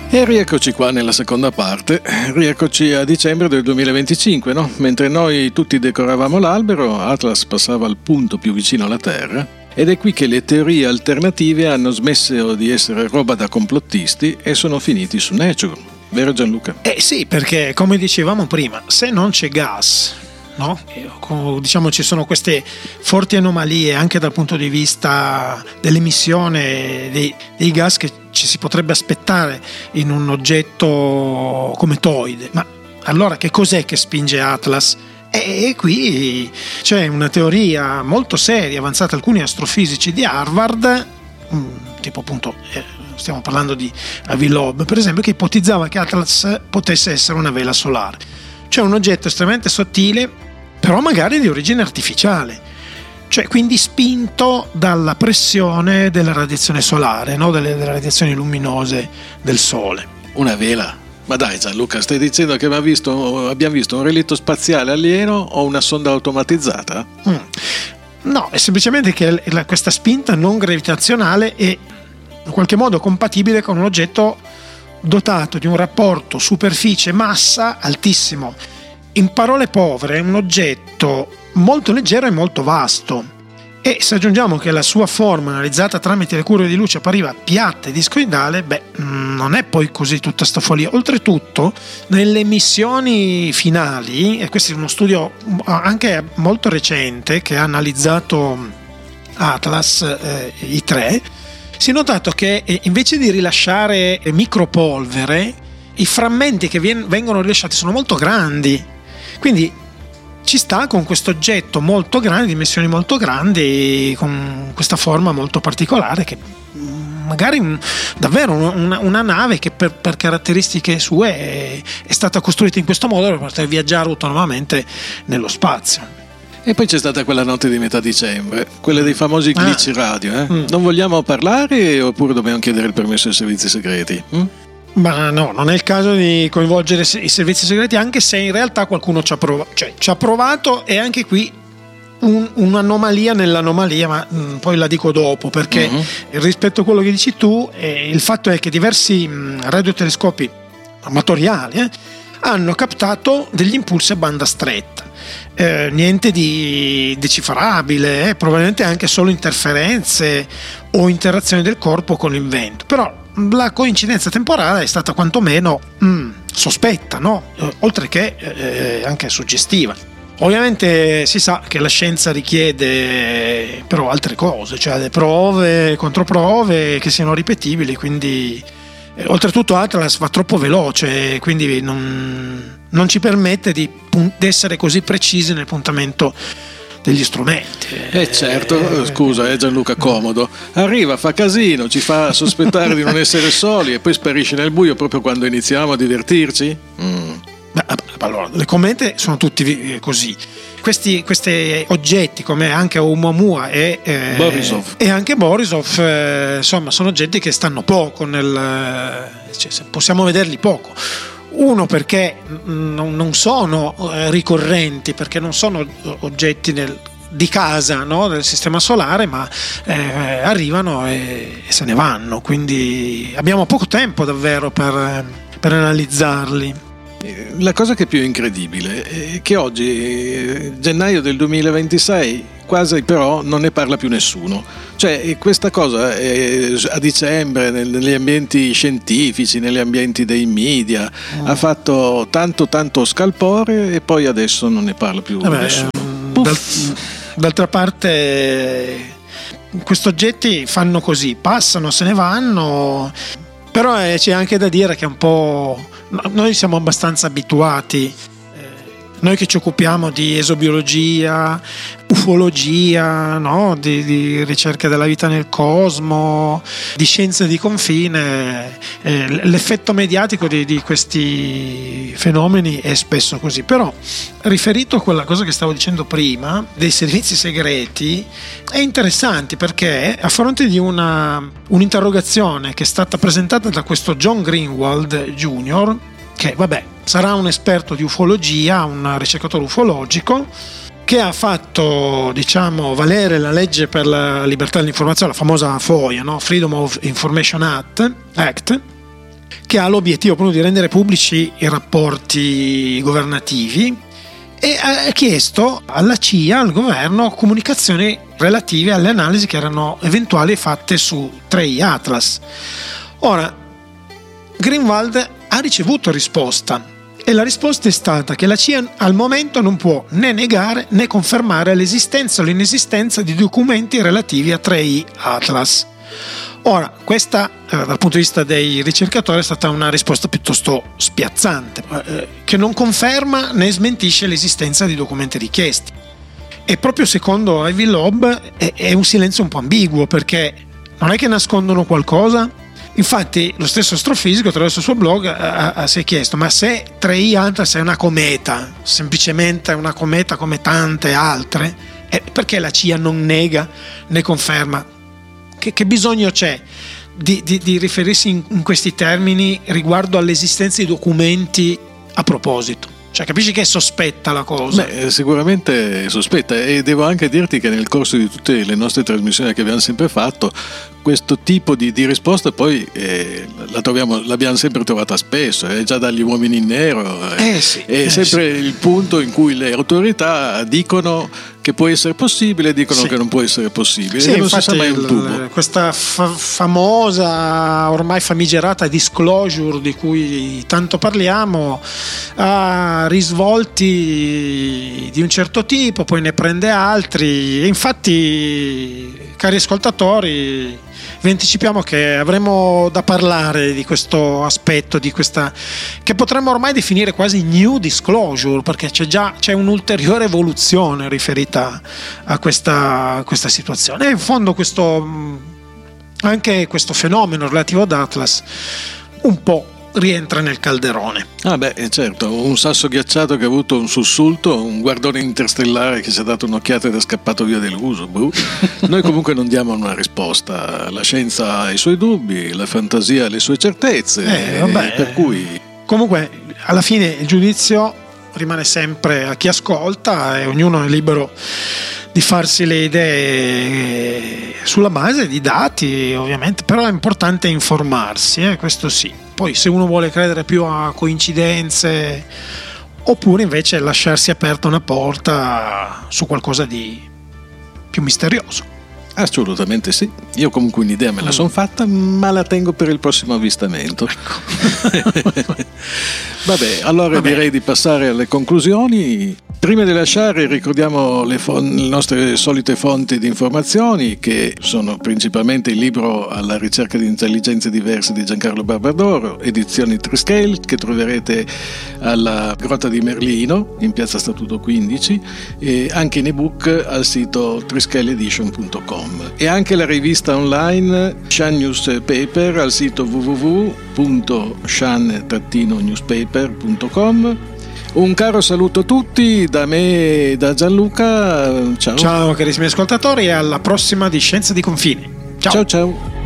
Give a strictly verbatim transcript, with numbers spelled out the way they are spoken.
E rieccoci qua nella seconda parte, rieccoci a dicembre del duemilaventicinque, no? Mentre noi tutti decoravamo l'albero, Atlas passava al punto più vicino alla Terra, ed è qui che le teorie alternative hanno smesso di essere roba da complottisti e sono finiti su Nature, vero Gianluca? Eh sì, perché come dicevamo prima, se non c'è gas, no? Diciamo ci sono queste forti anomalie anche dal punto di vista dell'emissione dei, dei gas che ci si potrebbe aspettare in un oggetto cometoide, ma allora che cos'è che spinge Atlas? E qui c'è una teoria molto seria avanzata da alcuni astrofisici di Harvard, tipo appunto stiamo parlando di Avi Loeb per esempio, che ipotizzava che Atlas potesse essere una vela solare, cioè un oggetto estremamente sottile però magari di origine artificiale, cioè quindi spinto dalla pressione della radiazione solare, no? delle, delle radiazioni luminose del Sole. Una vela? Ma dai Gianluca, stai dicendo che abbiamo visto, abbiamo visto un relitto spaziale alieno o una sonda automatizzata? Mm. No, è semplicemente che questa spinta non gravitazionale è in qualche modo compatibile con un oggetto dotato di un rapporto superficie-massa altissimo. In parole povere, è un oggetto molto leggero e molto vasto, e se aggiungiamo che la sua forma analizzata tramite le curve di luce appariva piatta e discoidale, beh, non è poi così tutta sta follia. Oltretutto, nelle missioni finali, e questo è uno studio anche molto recente che ha analizzato Atlas eh, I tre, si è notato che invece di rilasciare micropolvere, i frammenti che vien- vengono rilasciati sono molto grandi. Quindi ci sta con questo oggetto molto grande, dimensioni molto grandi, con questa forma molto particolare che magari davvero una, una nave che per, per caratteristiche sue è, è stata costruita in questo modo per poter viaggiare autonomamente nello spazio. E poi c'è stata quella notte di metà dicembre, quella dei famosi glitch ah. radio, eh? mm. Non vogliamo parlare oppure dobbiamo chiedere il permesso ai servizi segreti? Mm? Ma no, non è il caso di coinvolgere i servizi segreti, anche se in realtà qualcuno ci ha provato, cioè ci ha provato, e anche qui un, un'anomalia nell'anomalia, ma mh, poi la dico dopo, perché uh-huh. rispetto a quello che dici tu, eh, il fatto è che diversi mh, radiotelescopi amatoriali eh, hanno captato degli impulsi a banda stretta, eh, niente di decifrabile, eh, probabilmente anche solo interferenze o interazioni del corpo con il vento, però la coincidenza temporale è stata quantomeno mm, sospetta, no? Eh, oltre che eh, anche suggestiva. Ovviamente si sa che la scienza richiede però altre cose, cioè le prove, controprove che siano ripetibili, quindi eh, oltretutto Atlas va troppo veloce, quindi non, non ci permette di, di essere così precisi nel puntamento degli strumenti. Eh certo, scusa, eh Gianluca, comodo. Arriva, fa casino, ci fa sospettare di non essere soli e poi sparisce nel buio proprio quando iniziamo a divertirci? Mm. Beh, allora, le comete sono tutti così. Questi, questi oggetti come anche Oumuamua e, eh, Borisov. e anche Borisov, eh, insomma, sono oggetti che stanno poco nel, cioè, possiamo vederli poco. Uno perché non sono ricorrenti, perché non sono oggetti nel, di casa, no, del sistema solare, ma eh, arrivano e, e se ne vanno, quindi abbiamo poco tempo davvero per, per analizzarli. La cosa che è più incredibile è che oggi, gennaio del duemilaventisei, quasi però non ne parla più nessuno. Cioè questa cosa è, a dicembre negli ambienti scientifici, negli ambienti dei media, mm. ha fatto tanto tanto scalpore e poi adesso non ne parla più Vabbè, nessuno. Dal, d'altra parte questi oggetti fanno così, passano, se ne vanno, però eh, c'è anche da dire che è un po'... Noi siamo abbastanza abituati, eh, noi che ci occupiamo di esobiologia, ufologia, no? di, di ricerca della vita nel cosmo, di scienze di confine, eh, l'effetto mediatico di, di questi fenomeni è spesso così. Però riferito a quella cosa che stavo dicendo prima dei servizi segreti, è interessante perché a fronte di una un'interrogazione che è stata presentata da questo John Greenwald Junior, che vabbè sarà un esperto di ufologia, un ricercatore ufologico, che ha fatto, diciamo, valere la legge per la libertà dell'informazione, la famosa FOIA, no? Freedom of Information Act, Act che ha l'obiettivo proprio di rendere pubblici i rapporti governativi, e ha chiesto alla C I A, al governo, comunicazioni relative alle analisi che erano eventuali fatte su tre I Atlas. Ora, Greenwald ha ricevuto risposta, e la risposta è stata che la C I A al momento non può né negare né confermare l'esistenza o l'inesistenza di documenti relativi a tre I Atlas. Ora, questa eh, dal punto di vista dei ricercatori è stata una risposta piuttosto spiazzante, eh, che non conferma né smentisce l'esistenza di documenti richiesti. E proprio secondo Ivy Loeb è, è un silenzio un po' ambiguo, perché non è che nascondono qualcosa. Infatti lo stesso astrofisico attraverso il suo blog ha, ha, si è chiesto: ma se tre I Atlas è una cometa, semplicemente una cometa come tante altre, eh, perché la C I A non nega né conferma? Che, che bisogno c'è di, di, di riferirsi in, in questi termini riguardo all'esistenza di documenti a proposito? Cioè, capisci che è sospetta la cosa? Beh, sicuramente è sospetta, e devo anche dirti che nel corso di tutte le nostre trasmissioni che abbiamo sempre fatto, questo tipo di, di risposta poi eh, la troviamo, l'abbiamo sempre trovata spesso, eh, già dagli Uomini in Nero, eh, eh sì, è eh sempre sì. il punto in cui le autorità dicono che può essere possibile, dicono sì. che non può essere possibile, sì, e non si sa mai un tubo. Il, questa fa- famosa, ormai famigerata disclosure di cui tanto parliamo ha risvolti di un certo tipo, poi ne prende altri, e infatti, cari ascoltatori, vi anticipiamo che avremo da parlare di questo aspetto, di questa che potremmo ormai definire quasi new disclosure, perché c'è già c'è un'ulteriore evoluzione riferita a questa, a questa situazione. E in fondo questo anche questo fenomeno relativo ad Atlas un po' rientra nel calderone. Ah beh, certo, un sasso ghiacciato che ha avuto un sussulto, un guardone interstellare che si è dato un'occhiata ed è scappato via dell'uso. Boh. Noi comunque non diamo una risposta, la scienza ha i suoi dubbi, la fantasia ha le sue certezze, eh, vabbè. per cui... Comunque alla fine il giudizio rimane sempre a chi ascolta, e ognuno è libero di farsi le idee sulla base di dati, ovviamente, però è importante informarsi, eh, questo sì. Poi se uno vuole credere più a coincidenze, oppure invece lasciarsi aperta una porta su qualcosa di più misterioso. Assolutamente sì, io comunque un'idea me la sono fatta, ma la tengo per il prossimo avvistamento. Ecco. Vabbè, allora Vabbè. direi di passare alle conclusioni. Prima di lasciare ricordiamo le, fon- le nostre solite fonti di informazioni, che sono principalmente il libro Alla ricerca di intelligenze diverse di Giancarlo Barbadoro, edizioni Triscale, che troverete alla Grotta di Merlino in piazza Statuto quindici, e anche in ebook al sito triscale edition punto com, e anche la rivista online Shan Newspaper al sito w w w punto shan newspaper punto com. Un caro saluto a tutti da me e da Gianluca. Ciao. Ciao carissimi ascoltatori, e alla prossima di Scienza di Confine. Ciao ciao. ciao.